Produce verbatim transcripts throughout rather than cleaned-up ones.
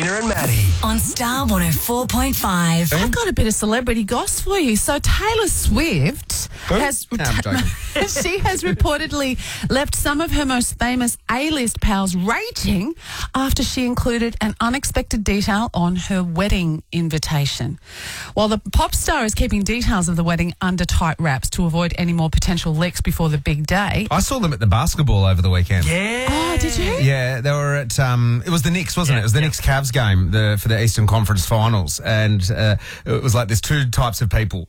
Gina and Maddie. On Star one oh four point five. I've got a bit of celebrity goss for you. So Taylor Swift has No, I'm joking. she has reportedly left some of her most famous A-list pals raging after she included an unexpected detail on her wedding invitation. While the pop star is keeping details of the wedding under tight wraps to avoid any more potential leaks before the big day. I saw them at the basketball over the weekend. Yeah. Oh, did you? Yeah, they were at, um, it was the Knicks, wasn't Yeah, it? It was the yeah. Knicks-Cavs game the, for the Eastern Conference Finals. And uh, it was like there's two types of people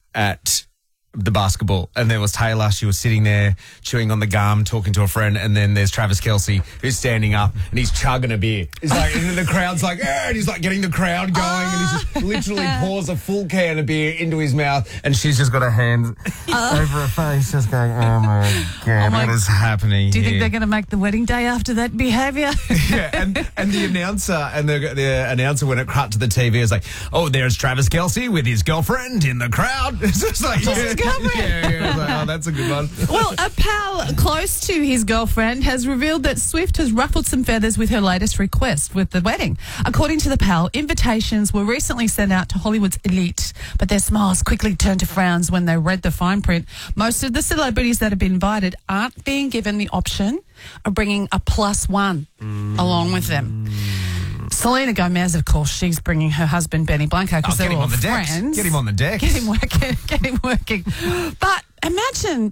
at the basketball. And there was Taylor, she was sitting there chewing on the gum, talking to a friend. And then there's Travis Kelce, who's standing up and he's chugging a beer. He's like, and then the crowd's like, "Eh," and he's like getting the crowd going. And he just literally pours a full can of beer into his mouth. And she's just got her hands over her face, just going, "Oh my God, Oh my- what is happening Do you think here?" they're going to make the wedding day after that behaviour? Yeah, and, and the announcer and the, the announcer when it cut to the T V is like, "Oh, there's Travis Kelce with his girlfriend in the crowd." It's just like, Just his girlfriend. yeah, yeah. It's like, oh, that's a good one. Well, a pal close to his girlfriend has revealed that Swift has ruffled some feathers with her latest request with the wedding. According to the pal, invitations were recently sent out to Hollywood's elite, but their smiles quickly turned to frowns when they read the fine print. Most of the celebrities that have been invited aren't being given the option of bringing a plus one mm. along with them. Selena Gomez, of course, she's bringing her husband Benny Blanco because Oh, they're get him all on the decks. friends. Get him on the decks. Get him working. Get him working. But imagine,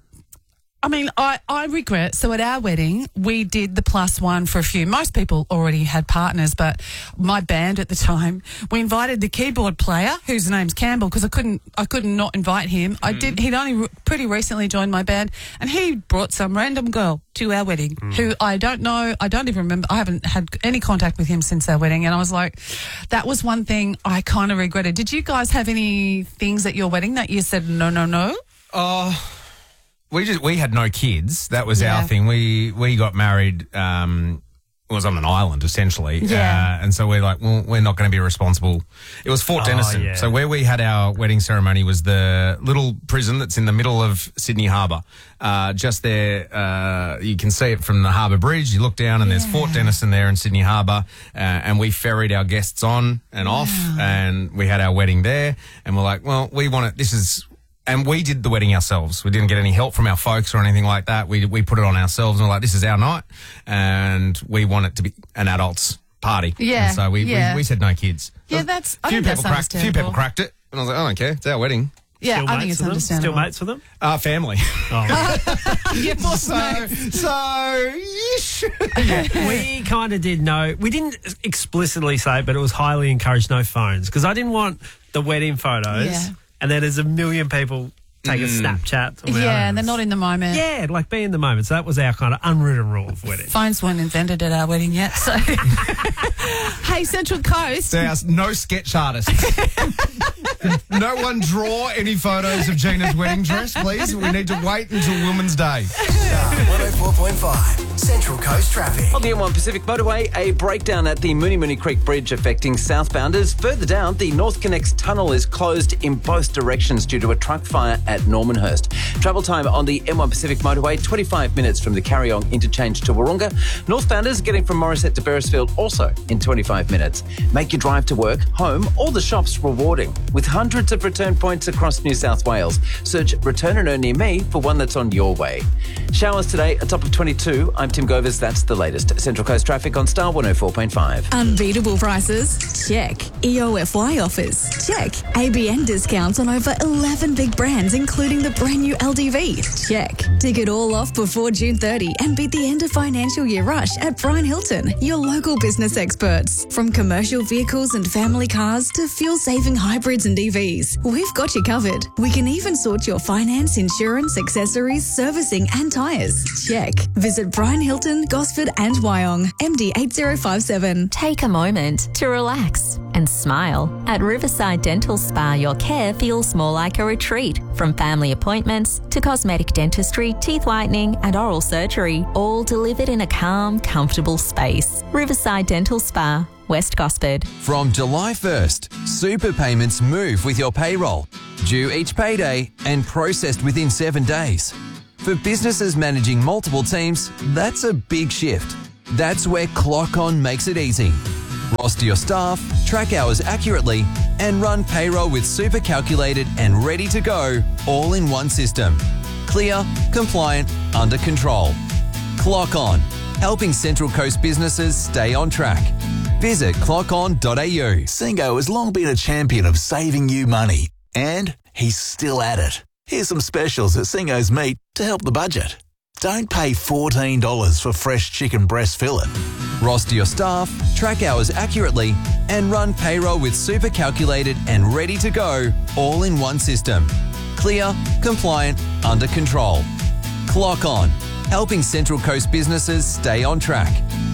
I mean, I, I regret, so at our wedding, we did the plus one for a few. Most people already had partners, but my band at the time, we invited the keyboard player, whose name's Campbell, because I couldn't I couldn't not invite him. I did. He'd only re- pretty recently joined my band, and he brought some random girl to our wedding who I don't know, I don't even remember, I haven't had any contact with him since our wedding, and I was like, that was one thing I kind of regretted. Did you guys have any things at your wedding that you said, no, no, no? Oh, we just we had no kids. That was Yeah. our thing. We we got married. Um, it was on an island essentially, Yeah. uh, and so we're like, well, we're not going to be responsible. It was Fort Oh, Denison, yeah. so where we had our wedding ceremony was the little prison that's in the middle of Sydney Harbour. Uh, just there, uh, you can see it from the Harbour Bridge. You look down, and there's Fort Denison there in Sydney Harbour, uh, and we ferried our guests on and off, and we had our wedding there. And we're like, well, we want it. This is. And we did the wedding ourselves. We didn't get any help from our folks or anything like that. We we put it on ourselves, and we're like, this is our night, and we want it to be an adults party. Yeah, And so we, yeah. we we said no kids. Yeah, that's- I few think that's people cracked. Few people understandable. cracked it, and I was like, I don't care. It's our wedding. Yeah, Still I think mates it's with them? understandable. Still mates with them? Uh, family. Oh. Yeah, more so mates. so yeesh. We kind of did know. We didn't explicitly say it, but it was highly encouraged no phones because I didn't want the wedding photos Yeah. and then there's a million people taking Snapchats. or Yeah, whatever. and they're not in the moment. Yeah, like be in the moment. So that was our kind of unwritten rule of wedding. Phones weren't invented at our wedding yet, so. Hey, Central Coast. There's no sketch artists. No one draw any photos of Gina's wedding dress, please. We need to wait until Women's Day. Star one oh four point five, Central Coast Traffic. On the M one Pacific Motorway, a breakdown at the Mooney Mooney Creek Bridge affecting southbounders. Further down, the North Connects tunnel is closed in both directions due to a truck fire at Normanhurst. Travel time on the M one Pacific Motorway, twenty-five minutes from the Carryong interchange to Wahroonga. Northbounders getting from Morisset to Beresfield also in twenty-five minutes. Make your drive to work, home, or the shops rewarding with hundreds of return points across New South Wales. Search Return and Earn near me for one that's on your way. Showers today, a top of twenty-two. I'm Tim Govers. That's the latest. Central Coast traffic on Star one oh four point five. Unbeatable prices? Check. E O F Y offers? Check. A B N discounts on over eleven big brands, including the brand new L D V? Check. Tick it all off before June thirtieth and beat the end of financial year rush at Brian Hilton, your local business experts. From commercial vehicles and family cars to fuel-saving hybrids and E Vs, we've got you covered. We can even sort your finance, insurance, accessories, servicing and tyres. Check. Visit Brian Hilton, Gosford and Wyong. M D eight zero five seven. Take a moment to relax and smile. At Riverside Dental Spa, your care feels more like a retreat. From family appointments to cosmetic dentistry, teeth whitening and oral surgery, all delivered in a calm, comfortable space. Riverside Dental Spa, West Gosford. From July first, super payments move with your payroll, due each payday and processed within seven days. For businesses managing multiple teams, that's a big shift. That's where Clock On makes it easy. Roster your staff, track hours accurately, and run payroll with super calculated and ready to go, all in one system. Clear, compliant, under control. Clock On, helping Central Coast businesses stay on track. Visit clock on dot a u. Singo has long been a champion of saving you money, and he's still at it. Here's some specials at Singo's Meat to help the budget. Don't pay fourteen dollars for fresh chicken breast fillet. Roster your staff, track hours accurately, and run payroll with super calculated and ready to go, all in one system. Clear, compliant, under control. Clock On, helping Central Coast businesses stay on track.